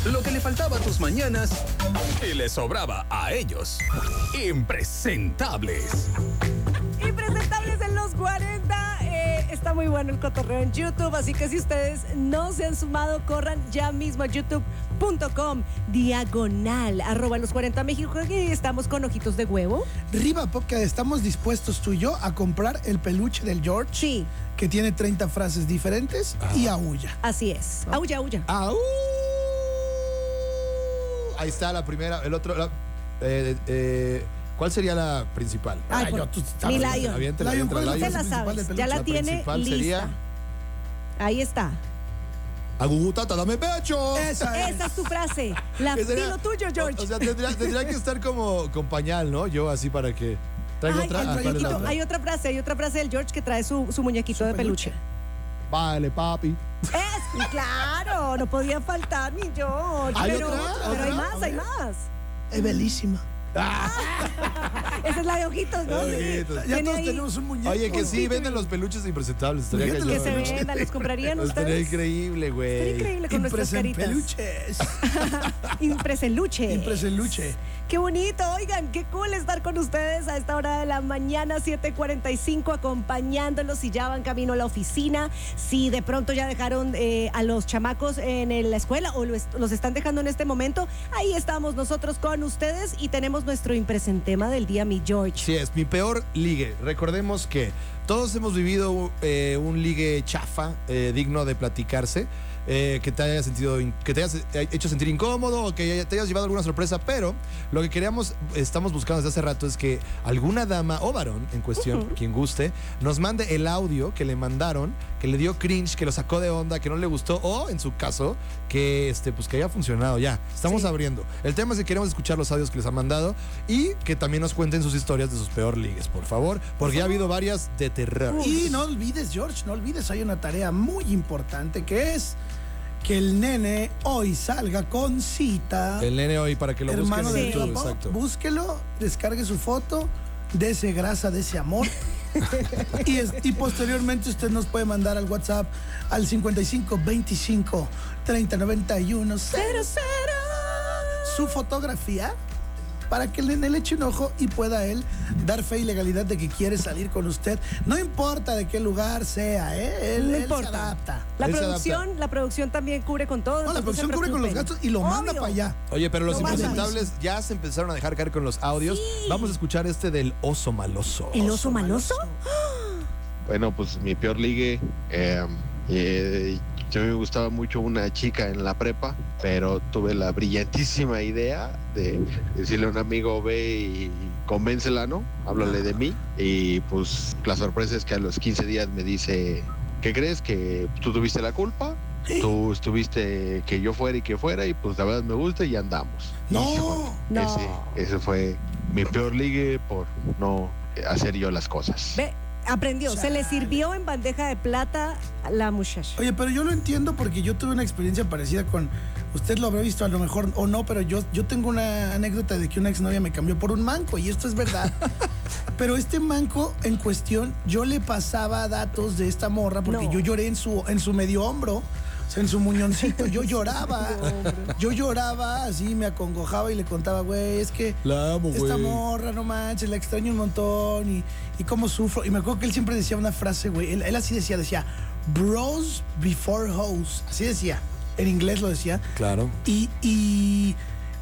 Lo que le faltaba a tus mañanas y le sobraba a ellos. Impresentables. Impresentables en los 40. Está muy bueno el cotorreo en YouTube, así que si ustedes no se han sumado, corran ya mismo a youtube.com/, @los 40 México, y estamos con ojitos de huevo. Riva Podcast, estamos dispuestos tú y yo a comprar el peluche del George. Sí. Que tiene 30 frases diferentes y aúlla. Así es. Aulla, aulla. ¡Au! Ahí está la primera. El otro. ¿Cuál sería la principal? Ay, mi Lion. Aviéntela, Lion, ¿cuál es Usted la la principal sabe, del peluche? ya la tiene principal lista. sería- Ahí está. ¡Agugutata, dame pecho! Esa Esa es tu frase. La ¿Qué sería? dilo tuyo, George. O sea, tendría que estar como con pañal, ¿no? Yo así para que. ¿Traigo Ay, otra? ay, ¿Cuál es la otra? hay otra frase del George que trae su muñequito de peluche. Vale, papi. Claro, no podía faltar mi George. ¿Hay Pero, otra? pero hay ¿Otra? más, hay más. es belísima. Esa es la de ojitos, ¿no? Ojitos. Ya Tiene todos ahí- tenemos un muñeco. Oye, que sí, venden los peluches impresentables. Estaría Fíjate Que cañón. se peluche. vendan, ¿los comprarían Estaría ustedes? increíble, Estaría güey. increíble con nuestras caritas. Impresenpeluches. Impresenluche. Impresenluche. Qué bonito, oigan, qué cool estar con ustedes a esta hora de la mañana, 7:45, acompañándolos si ya van camino a la oficina, si de pronto ya dejaron a los chamacos en la escuela o los están dejando en este momento, ahí estamos nosotros con ustedes y tenemos nuestro impresentema del día, mi George. Sí, es mi peor ligue. Recordemos que todos hemos vivido un ligue chafa, digno de platicarse. Que te hayas hecho sentir incómodo o que te hayas llevado alguna sorpresa, pero lo que estamos buscando desde hace rato es que alguna dama o varón en cuestión, quien guste, nos mande el audio que le mandaron, que le dio cringe, que lo sacó de onda, que no le gustó, o en su caso, que pues que haya funcionado ya. Estamos abriendo. El tema es que queremos escuchar los audios que les han mandado y que también nos cuenten sus historias de sus peor ligues, por favor, porque ya ha habido varias de terror. Y no olvides, George, no olvides, hay una tarea muy importante que es que el nene hoy salga con cita. El nene hoy para que lo busquen Hermano en de YouTube, Riva Pop, exacto. búsquelo, descargue su foto, dese grasa, dese amor. y posteriormente usted nos puede mandar al WhatsApp al 55 25 30 91 00 su fotografía para que el nene le eche un ojo y pueda él dar fe y legalidad de que quiere salir con usted. No importa de qué lugar sea, él, No él importa. se adapta. La Él se producción también cubre con todo. No, la entonces producción se cubre con los preocupen. gastos y lo manda Obvio. para allá. Oye, pero los No manches. impresentables ya se empezaron a dejar caer con los audios. Sí. Vamos a escuchar este del oso maloso. ¿El oso maloso? Bueno, pues mi peor ligue, yo me gustaba mucho una chica en la prepa, pero tuve la brillantísima idea de decirle a un amigo, ve y convéncela, ¿no? Háblale de mí. Y pues la sorpresa es que a los 15 días me dice, ¿qué crees? Que tú tuviste la culpa, tú estuviste que yo fuera y que fuera, y pues la verdad me gusta y andamos. No. No. Ese fue mi peor ligue por no hacer yo las cosas. Ve, aprendió, se le sirvió en bandeja de plata a la muchacha. Oye, pero yo lo entiendo porque yo tuve una experiencia parecida con... Usted lo habrá visto a lo mejor o no, pero yo tengo una anécdota de que una exnovia me cambió por un manco y esto es verdad. Pero este manco en cuestión, yo le pasaba datos de esta morra porque No. yo lloré en su medio hombro, o sea, en su muñoncito, yo lloraba. Yo lloraba así, me acongojaba y le contaba, güey, es que La amo, esta güey. morra, no manches, la extraño un montón y cómo sufro. Y me acuerdo que él siempre decía una frase, güey, él así decía, bros before hoes, así decía, en inglés lo decía. Claro. Y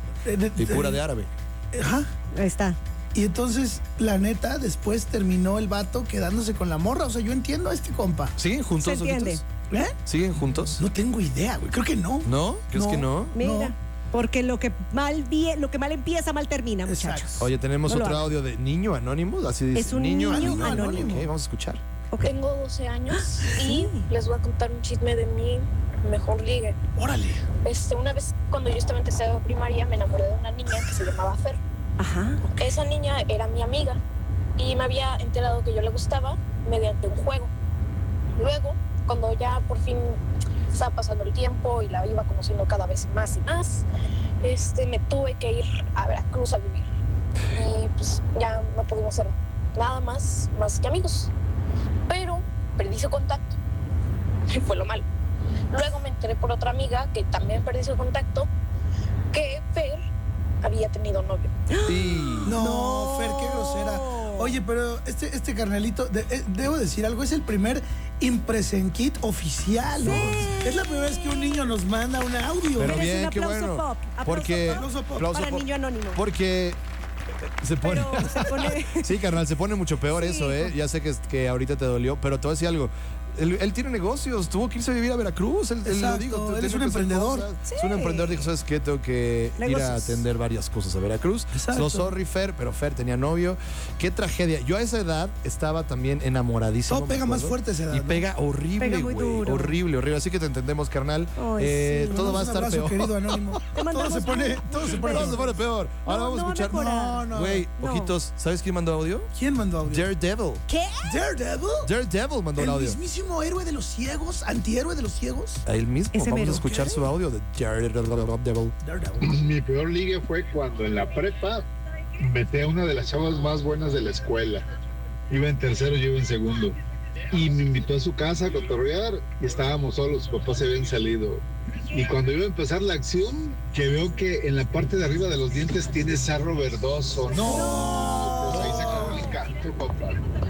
Pura de árabe. Ajá. Ahí está. Y entonces, la neta, después terminó el vato quedándose con la morra. O sea, yo entiendo a este compa. ¿Siguen juntos? Se entiende. ojitos? ¿Eh? ¿Siguen juntos? No tengo idea, güey. Creo que no. ¿No? ¿Crees que no? Mira, No. porque lo que mal empieza, mal termina, muchachos. Exacto. Oye, tenemos No lo otro hagan. audio de niño anónimo. Así dice. Es un niño anónimo. Ok, vamos a escuchar. Ok. Tengo 12 años y Sí. les voy a contar un chisme de mi mejor ligue. Órale. Una vez cuando yo estaba en tercero de primaria me enamoré de una niña que se llamaba Fer. Ajá. Esa niña era mi amiga y me había enterado que yo le gustaba mediante un juego. Luego, cuando ya por fin estaba pasando el tiempo y la iba conociendo cada vez más y más, me tuve que ir a Veracruz a vivir. Y pues ya no pudimos ser nada más que amigos. Pero perdí su contacto. Y fue lo malo. Luego me enteré por otra amiga que también perdí su contacto que Fer había tenido novio. No, Fer, qué grosera. Oye, pero este carnalito, debo decir algo, es el primer Impresen Kit oficial, ¿no? Es la primera vez que un niño nos manda un audio. Pero Merece bien, un qué aplauso bueno. pop. Porque Aplauso pop. aplauso para el pop. niño anónimo. Porque se pone. Pero se pone... Sí, carnal, se pone mucho peor Sí. eso, ¿eh? Ya sé que ahorita te dolió, pero te voy a decir algo. Él tiene negocios, tuvo que irse a vivir a Veracruz. Él lo Exacto, digo, él es tiene un que hacer emprendedor. cosas. Sí. Es un emprendedor, dijo, ¿sabes qué? Tengo que ir a Negocios. atender varias cosas a Veracruz. Exacto. So sorry, Fer, pero Fer tenía novio. Qué tragedia. Yo a esa edad estaba también enamoradísimo. Todo pega me más acuerdo. fuerte esa edad, Y ¿no? pega horrible, Pega muy güey. duro. Horrible, horrible. Así que te entendemos, carnal. Ay, sí. Todo va a Un estar abrazo, peor. querido anónimo. Te Todo mandamos se pone Peor. Ahora No, vamos no a va a escuchar. mejorar. No. Güey, No. ojitos, ¿sabes quién mandó audio? ¿Quién mandó audio? Daredevil. ¿Qué? Daredevil. Daredevil mandó un El audio. mismísimo héroe de los ciegos, antihéroe de los ciegos. A él mismo. Ese Vamos mero. a escuchar su audio de Daredevil. Daredevil. Mi peor ligue fue cuando en la prepa metí a una de las chavas más buenas de la escuela. Iba en tercero, yo iba en segundo. Y me invitó a su casa a cotorrear y estábamos solos, sus papás se habían salido. Y cuando iba a empezar la acción, que veo que en la parte de arriba de los dientes tiene sarro verdoso. ¡No! Pues ahí se acabó el canto, papá.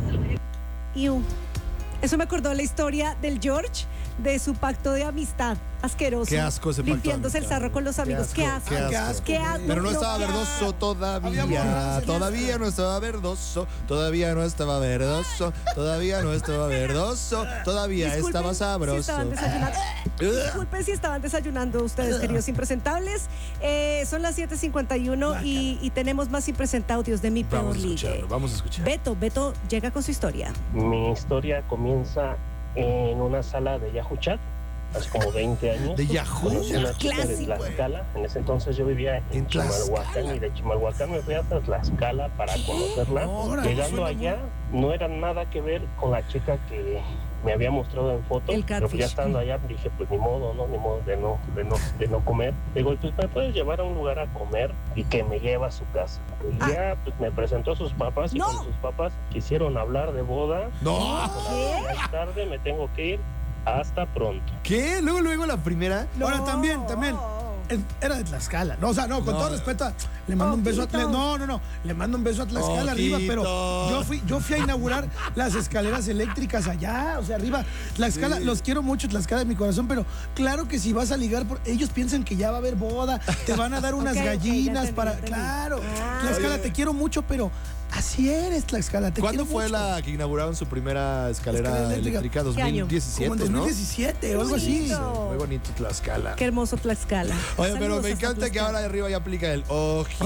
Iu. Eso me acordó la historia del George, de su pacto de amistad asqueroso. Qué asco ese pacto de Limpiándose el amistad. sarro con los amigos. Qué asco. qué asco. Qué asco. Pero no No, estaba qué verdoso asco. todavía. borrado, Todavía no estaba verdoso. Todavía no estaba verdoso. Todavía no estaba verdoso. Todavía Disculpen estaba si sabroso. estaban desayunando. Disculpen si estaban desayunando ustedes, queridos impresentables. Son las 7:51 y tenemos más impresentaudios de mi peor Vamos a ligue. escucharlo, vamos a escuchar. Beto llega con su historia. Mi historia comienza en una sala de Yahoo Chat, hace como 20 años. ¿De Yahoo? Conocí una chica de Clásico. Tlaxcala. En ese entonces yo vivía en Chimalhuacán y de Chimalhuacán me fui hasta Tlaxcala para conocerla. Órale, Llegando suena allá, no era nada que ver con la chica que me había mostrado en foto, El pero pues ya catfish. estando allá dije, pues ni modo, ¿no? Ni modo de no comer. Digo, pues me puedes llevar a un lugar a comer y que me lleva a su casa. Y ya pues me presentó a sus papás y No. con sus papás quisieron hablar de boda. No. Más tarde me tengo que ir. Hasta pronto. ¿Qué? Luego la primera. Ahora también. Era de Tlaxcala. No, o sea, no, con todo respeto, le mando un beso a Tlaxcala. No. Le mando un beso a Tlaxcala arriba, pero yo fui a inaugurar las escaleras eléctricas allá, o sea, arriba. Tlaxcala, los quiero mucho, Tlaxcala de mi corazón, pero claro que si vas a ligar, ellos piensan que ya va a haber boda, te van a dar unas Ok, ya gallinas entendí, para. ya entendí. Claro. Ah. Tlaxcala, Oye. te quiero mucho, pero así eres, Tlaxcala. Te ¿Cuándo quiero fue mucho. la que inauguraron su primera escalera Escalera eléctrica? eléctrica? ¿Qué año? 2017, Como en ¿no? 2017 o algo así. bonito. Muy bonito Tlaxcala. Qué hermoso Tlaxcala. Oye, pero Saludos me hasta encanta que Tlaxcala. ahora de arriba ya aplica el ojitos.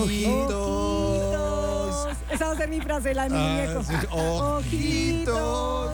Ojitos. Esa va a ser mi frase, la de mi muñeco. Sí, ojitos.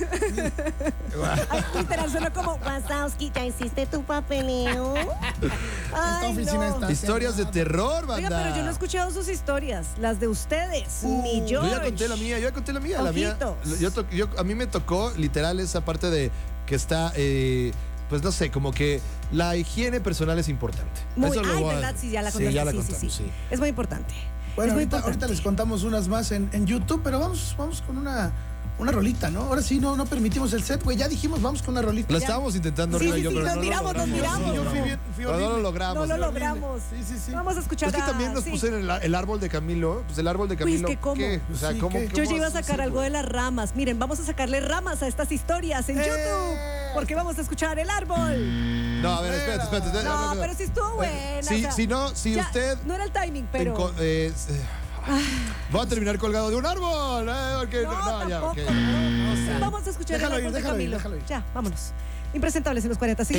Ay, literal, suena como Wazowski, ¿ya hiciste tu papeleo? Esta oficina está Historias de terror, banda. Oiga, pero yo no he escuchado sus historias, las de ustedes, ni yo. Yo ya conté la mía, La mía, Ojitos. a mí me tocó literal esa parte de que está, pues no sé, como que la higiene personal es importante. Muy, Eso lo ay, voy a- verdad, sí, ya la Sí, contaste. ya la sí, contamos, sí. Es muy importante. Bueno, es muy ahorita importante. les contamos unas más en YouTube, pero vamos con una rolita, ¿no? Ahora sí, no permitimos el set, güey. Ya dijimos, vamos con una rolita. Lo Ya. estábamos intentando, Sí, Rina y sí, yo, sí, pero nos no lo miramos, nos logramos. miramos. Yo fui Pero no lo horrible. logramos. No lo horrible. logramos. Sí. Vamos a escuchar Es que también nos sí. pusieron el árbol de Camilo. Pues el árbol de Camilo. es que ¿cómo? ¿qué? O sea, Sí, ¿cómo? ¿qué? Yo ya iba a ¿cómo sacar así, algo güey? de las ramas. Miren, vamos a sacarle ramas a estas historias en YouTube. Porque vamos a escuchar el árbol. No, a ver, espérate. No, pero sí estuvo buena. Sí, o sea, si no, si ya, usted no era el timing, pero. va a terminar colgado de un árbol. Porque, No, ya, tampoco. ok. Vamos a escuchar Déjalo el ir, árbol de déjalo ir, Camilo. déjalo ir. Ya, vámonos. Impresentables en los 40.